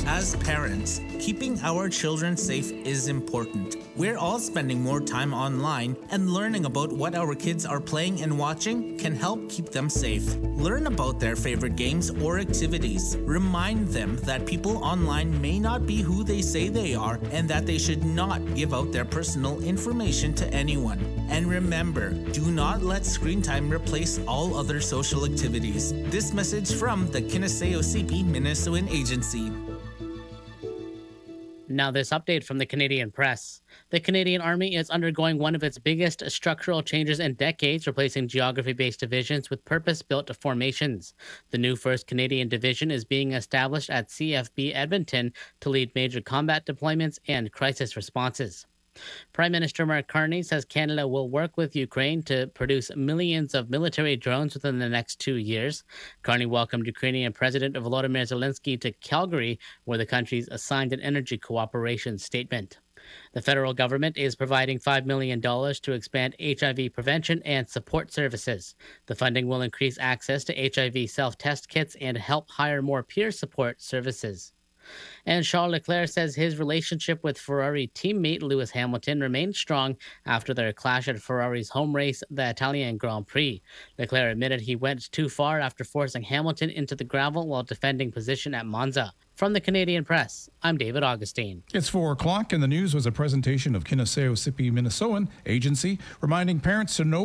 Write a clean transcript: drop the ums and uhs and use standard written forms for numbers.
As parents, keeping our children safe is important. We're all spending more time online, and learning about what our kids are playing and watching can help keep them safe. Learn about their favorite games or activities. Remind them that people online may not be who they say they are, and that they should not give out their personal information to anyone. And remember, do not let screen time replace all other social activities. This message from the Kiniseo CP Minnesotan Agency. Now, this update from the Canadian Press. The Canadian Army is undergoing one of its biggest structural changes in decades, replacing geography based divisions with purpose built formations. The new 1st Canadian Division is being established at CFB Edmonton to lead major combat deployments and crisis responses. Prime Minister Mark Carney says Canada will work with Ukraine to produce millions of military drones within the next 2 years. Carney welcomed Ukrainian President Volodymyr Zelensky to Calgary, where the countries signed an energy cooperation statement. The federal government is providing $5 million to expand HIV prevention and support services. The funding will increase access to HIV self-test kits and help hire more peer support services. And Charles Leclerc says his relationship with Ferrari teammate Lewis Hamilton remained strong after their clash at Ferrari's home race, the Italian Grand Prix. Leclerc admitted he went too far after forcing Hamilton into the gravel while defending position at Monza. From the Canadian Press, I'm David Augustine. It's 4 o'clock, and the news was a presentation of Kiniseo CP Minnesotan Agency, reminding parents to know